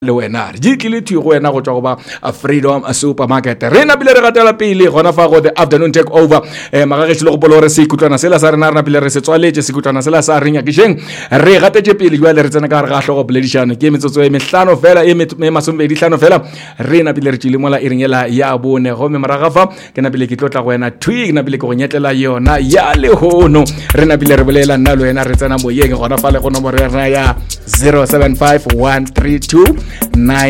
le wena di tlile go wena go tswa go ba Freedom Supermarket re na bile re gatela pele gona fa go the afternoon take over magage tshilo go bolore se ikutlwana sela sa rena rena pele re se tswaletse se ikutlwana sela sa renya ke jeng re gatetse pele jwa le re tsena ka re ga hlogo boledishano ke metsotso e mehlano fela e masomedi hlano fela re na bile re tshile mola iringela ya bone go me moraga fa ke na bile ke tlotla go wena twig na bile ke go nyetlela yona ya le hono re na bile re bolela nna le wena re tsena moyeng gona fa le go nomoro ya 075132